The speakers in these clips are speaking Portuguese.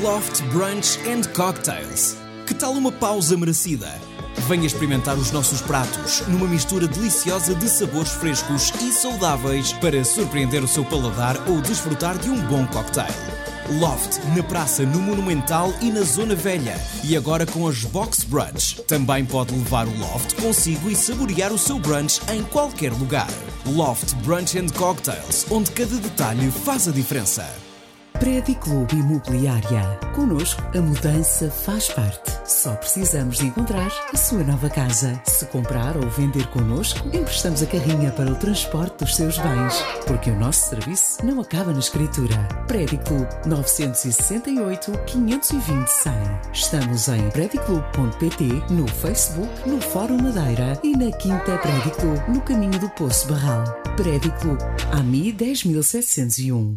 Loft Brunch and Cocktails. Que tal uma pausa merecida? Venha experimentar os nossos pratos numa mistura deliciosa de sabores frescos e saudáveis para surpreender o seu paladar ou desfrutar de um bom cocktail. Loft, na praça, no Monumental e na Zona Velha. E agora com as Box Brunch. Também pode levar o Loft consigo e saborear o seu brunch em qualquer lugar. Loft Brunch and Cocktails, onde cada detalhe faz a diferença. Prédio Clube Imobiliária. Connosco, a mudança faz parte. Só precisamos de encontrar a sua nova casa. Se comprar ou vender connosco, emprestamos a carrinha para o transporte dos seus bens. Porque o nosso serviço não acaba na escritura. Prédio Clube 968 520 100. Estamos em prediclube.pt, no Facebook, no Fórum Madeira e na Quinta Prédio Clube, no caminho do Poço Barral. Prédio Clube, AMI 10701.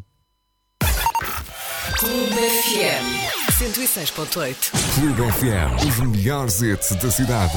Clube FM 106.8. Clube FM, os melhores hits da cidade.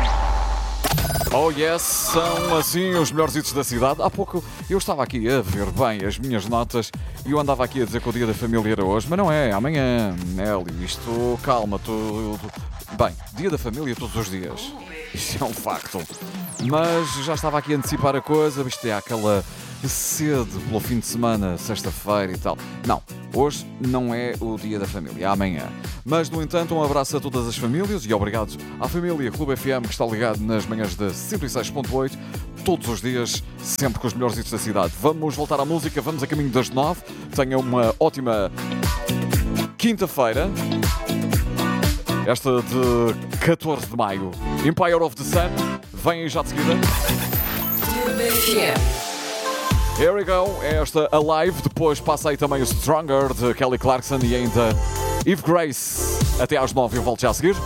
Oh yes, são assim os melhores hits da cidade. Há pouco eu estava aqui a ver bem as minhas notas e eu andava aqui a dizer que o dia da família era hoje, mas não é, amanhã, Nelly, isto, calma, tu... Bem, dia da família todos os dias, isso é um facto. Mas já estava aqui a antecipar a coisa, isto é aquela sede pelo fim de semana, sexta-feira e tal. Não, hoje não é o dia da família, é amanhã. Mas, no entanto, um abraço a todas as famílias e obrigado à família Clube FM que está ligado nas manhãs da 106.8, todos os dias, sempre com os melhores hits da cidade. Vamos voltar à música, vamos a caminho das 9. Tenha uma ótima quinta-feira, esta de 14 de maio. Empire of the Sun, vem aí já de seguida. Clube FM. Here we go, é esta Alive, depois passa aí também o Stronger de Kelly Clarkson e ainda Eve Grace. Até às 9 eu volto já a seguir.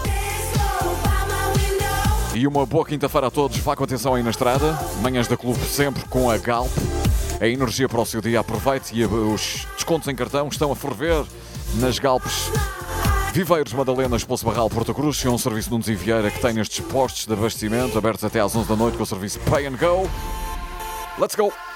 E uma boa quinta-feira a todos, vá com atenção aí na estrada. Manhãs da Clube sempre com a Galp. A energia para o seu dia, aproveite e os descontos em cartão estão a ferver nas Galpes. Viveiros, Madalenas, Poço Barral, Porto Cruz, é um serviço de Nunes e Vieira que tem estes postos de abastecimento abertos até às 11 da noite com o serviço Pay and Go. Let's go!